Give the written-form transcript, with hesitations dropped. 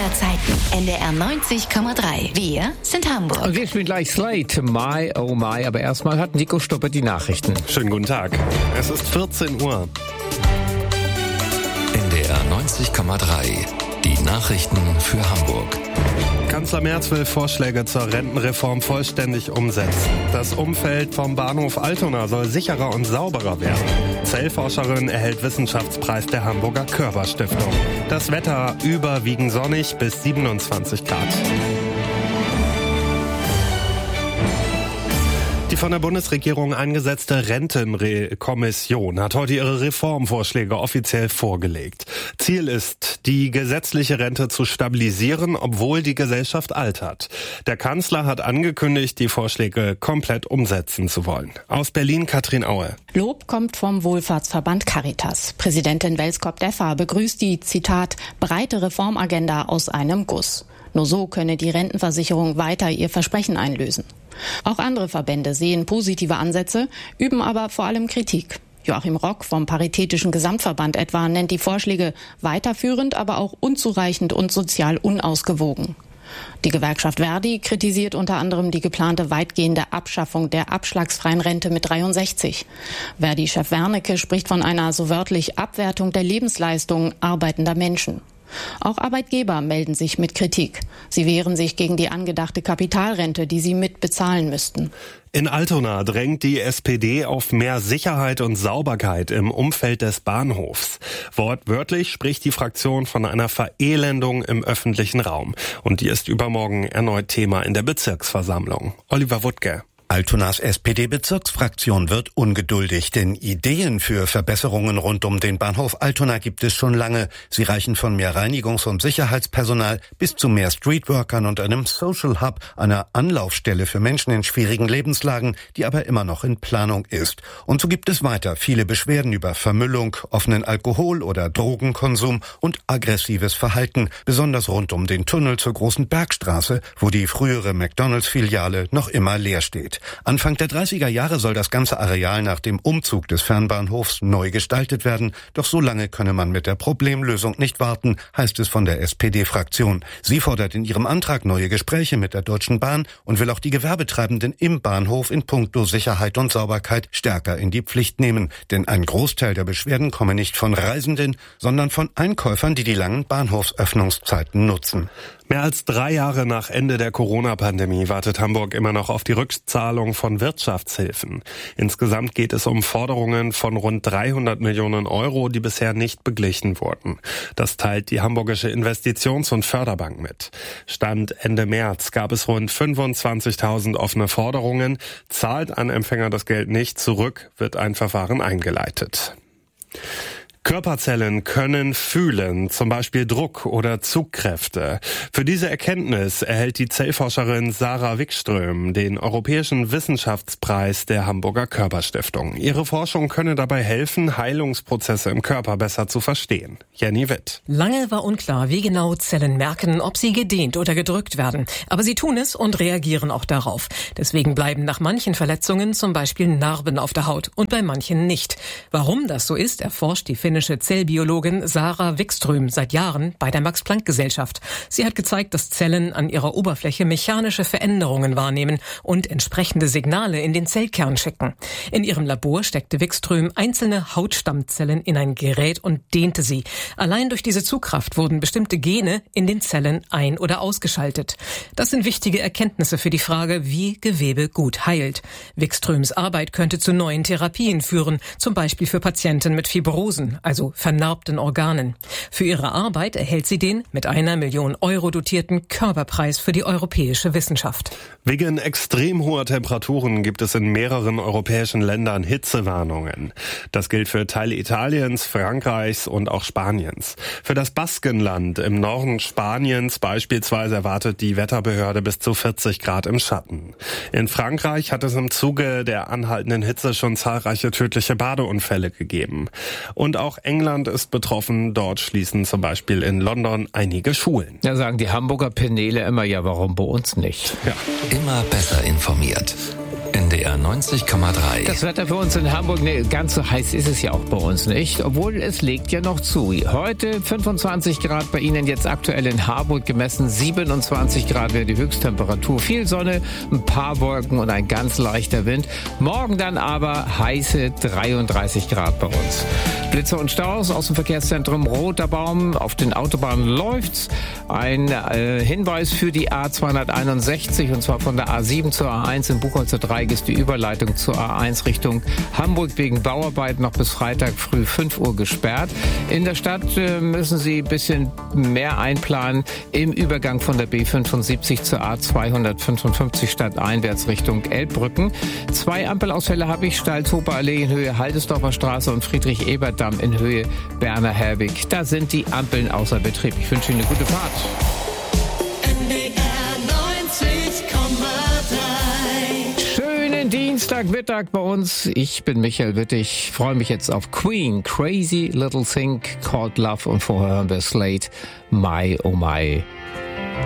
aller Zeiten. NDR 90,3. Wir sind Hamburg. Und wir spielen gleich Slate. My, oh my. Aber erstmal hat Nico Stuppe die Nachrichten. Schönen guten Tag. Es ist 14 Uhr. NDR 90,3. Die Nachrichten für Hamburg. Kanzler Merz will Vorschläge zur Rentenreform vollständig umsetzen. Das Umfeld vom Bahnhof Altona soll sicherer und sauberer werden. Zellforscherin erhält Wissenschaftspreis der Hamburger Körper-Stiftung. Das Wetter überwiegend sonnig bis 27 Grad. Die von der Bundesregierung eingesetzte Rentenkommission hat heute ihre Reformvorschläge offiziell vorgelegt. Ziel ist, die gesetzliche Rente zu stabilisieren, obwohl die Gesellschaft altert. Der Kanzler hat angekündigt, die Vorschläge komplett umsetzen zu wollen. Aus Berlin Katrin Aue. Lob kommt vom Wohlfahrtsverband Caritas. Präsidentin Welskop-Deffer begrüßt die, Zitat, breite Reformagenda aus einem Guss. Nur so könne die Rentenversicherung weiter ihr Versprechen einlösen. Auch andere Verbände sehen positive Ansätze, üben aber vor allem Kritik. Joachim Rock vom Paritätischen Gesamtverband etwa nennt die Vorschläge weiterführend, aber auch unzureichend und sozial unausgewogen. Die Gewerkschaft Verdi kritisiert unter anderem die geplante weitgehende Abschaffung der abschlagsfreien Rente mit 63. Verdi-Chef Wernicke spricht von einer so wörtlich Abwertung der Lebensleistung arbeitender Menschen. Auch Arbeitgeber melden sich mit Kritik. Sie wehren sich gegen die angedachte Kapitalrente, die sie mitbezahlen müssten. In Altona drängt die SPD auf mehr Sicherheit und Sauberkeit im Umfeld des Bahnhofs. Wortwörtlich spricht die Fraktion von einer Verelendung im öffentlichen Raum. Und die ist übermorgen erneut Thema in der Bezirksversammlung. Oliver Wuttke. Altonas SPD-Bezirksfraktion wird ungeduldig, denn Ideen für Verbesserungen rund um den Bahnhof Altona gibt es schon lange. Sie reichen von mehr Reinigungs- und Sicherheitspersonal bis zu mehr Streetworkern und einem Social Hub, einer Anlaufstelle für Menschen in schwierigen Lebenslagen, die aber immer noch in Planung ist. Und so gibt es weiter viele Beschwerden über Vermüllung, offenen Alkohol- oder Drogenkonsum und aggressives Verhalten, besonders rund um den Tunnel zur Großen Bergstraße, wo die frühere McDonalds-Filiale noch immer leer steht. Anfang der 30er Jahre soll das ganze Areal nach dem Umzug des Fernbahnhofs neu gestaltet werden. Doch so lange könne man mit der Problemlösung nicht warten, heißt es von der SPD-Fraktion. Sie fordert in ihrem Antrag neue Gespräche mit der Deutschen Bahn und will auch die Gewerbetreibenden im Bahnhof in puncto Sicherheit und Sauberkeit stärker in die Pflicht nehmen. Denn ein Großteil der Beschwerden komme nicht von Reisenden, sondern von Einkäufern, die die langen Bahnhofsöffnungszeiten nutzen. Mehr als 3 Jahre nach Ende der Corona-Pandemie wartet Hamburg immer noch auf die Rückzahlung von Wirtschaftshilfen. Insgesamt geht es um Forderungen von rund 300 Millionen Euro, die bisher nicht beglichen wurden. Das teilt die Hamburgische Investitions- und Förderbank mit. Stand Ende März gab es rund 25.000 offene Forderungen. Zahlt ein Empfänger das Geld nicht zurück, wird ein Verfahren eingeleitet. Körperzellen können fühlen, zum Beispiel Druck oder Zugkräfte. Für diese Erkenntnis erhält die Zellforscherin Sarah Wikström den Europäischen Wissenschaftspreis der Hamburger Körper-Stiftung. Ihre Forschung könne dabei helfen, Heilungsprozesse im Körper besser zu verstehen. Jenny Witt. Lange war unklar, wie genau Zellen merken, ob sie gedehnt oder gedrückt werden. Aber sie tun es und reagieren auch darauf. Deswegen bleiben nach manchen Verletzungen zum Beispiel Narben auf der Haut und bei manchen nicht. Warum das so ist, erforscht die finnische Zellbiologin Sarah Wikström seit Jahren bei der Max-Planck-Gesellschaft. Sie hat gezeigt, dass Zellen an ihrer Oberfläche mechanische Veränderungen wahrnehmen und entsprechende Signale in den Zellkern schicken. In ihrem Labor steckte Wikström einzelne Hautstammzellen in ein Gerät und dehnte sie. Allein durch diese Zugkraft wurden bestimmte Gene in den Zellen ein- oder ausgeschaltet. Das sind wichtige Erkenntnisse für die Frage, wie Gewebe gut heilt. Wikströms Arbeit könnte zu neuen Therapien führen, zum Beispiel für Patienten mit Fibrosen, also vernarbten Organen. Für ihre Arbeit erhält sie den mit 1 Million Euro dotierten Körperpreis für die europäische Wissenschaft. Wegen extrem hoher Temperaturen gibt es in mehreren europäischen Ländern Hitzewarnungen. Das gilt für Teile Italiens, Frankreichs und auch Spaniens. Für das Baskenland im Norden Spaniens beispielsweise erwartet die Wetterbehörde bis zu 40 Grad im Schatten. In Frankreich hat es im Zuge der anhaltenden Hitze schon zahlreiche tödliche Badeunfälle gegeben. Und auch England ist betroffen. Dort schließen zum Beispiel in London einige Schulen. Da sagen die Hamburger Penele immer, ja, warum bei uns nicht? Ja. Immer besser informiert. NDR 90,3. Das Wetter für uns in Hamburg, ganz so heiß ist es ja auch bei uns nicht, obwohl es legt ja noch zu. Heute 25 Grad bei Ihnen, jetzt aktuell in Harburg gemessen, 27 Grad wäre die Höchsttemperatur. Viel Sonne, ein paar Wolken und ein ganz leichter Wind. Morgen dann aber heiße 33 Grad bei uns. Blitze und Staus aus dem Verkehrszentrum Roter Baum. Auf den Autobahnen läuft's. Ein Hinweis für die A261, und zwar von der A7 zur A1 im Buchholzer Dreieck ist die Überleitung zur A1 Richtung Hamburg wegen Bauarbeit noch bis Freitag früh 5 Uhr gesperrt. In der Stadt müssen Sie ein bisschen mehr einplanen im Übergang von der B75 zur A255 stadteinwärts Richtung Elbbrücken. 2 Ampelausfälle habe ich, Stalzhofer Allee in Höhe Haldesdorfer Straße und Friedrich-Ebert-Damm in Höhe Berner-Herwig. Da sind die Ampeln außer Betrieb. Ich wünsche Ihnen eine gute Fahrt. Schönen Dienstagmittag bei uns. Ich bin Michael Wittig. Freue mich jetzt auf Queen. Crazy Little Thing Called Love. Und vorher hören wir Slate. My, oh my.